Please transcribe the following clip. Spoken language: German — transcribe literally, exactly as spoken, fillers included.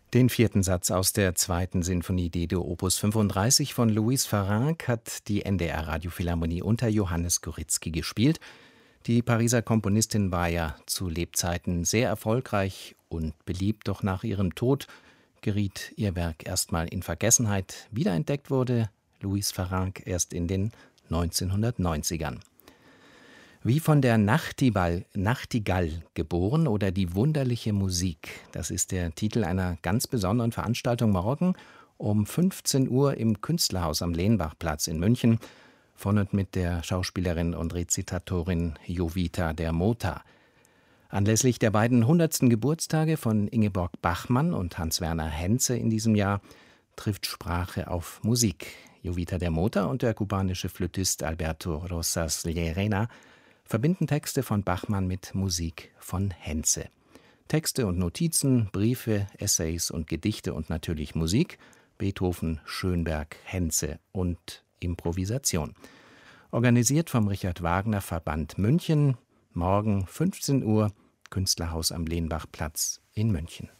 Den vierten Satz aus der zweiten Sinfonie d'Edo Opus fünfunddreißig von Louis Farrenc hat die N D R Radiophilharmonie unter Johannes Gorizky gespielt. Die Pariser Komponistin war ja zu Lebzeiten sehr erfolgreich und beliebt, doch nach ihrem Tod geriet ihr Werk erstmal in Vergessenheit. Wiederentdeckt wurde Louis Farrenc erst in den neunzehnhundertneunzigern. Wie von der Nachtigall, Nachtigall geboren oder die wunderliche Musik. Das ist der Titel einer ganz besonderen Veranstaltung morgen um fünfzehn Uhr im Künstlerhaus am Lehnbachplatz in München. Von und mit der Schauspielerin und Rezitatorin Jovita der Mota. Anlässlich der beiden hundertsten Geburtstage von Ingeborg Bachmann und Hans-Werner Henze in diesem Jahr trifft Sprache auf Musik. Jovita der Mota und der kubanische Flötist Alberto Rosas Llerena verbinden Texte von Bachmann mit Musik von Henze. Texte und Notizen, Briefe, Essays und Gedichte und natürlich Musik, Beethoven, Schönberg, Henze und Improvisation. Organisiert vom Richard Wagner Verband München, morgen fünfzehn Uhr, Künstlerhaus am Lehnbachplatz in München.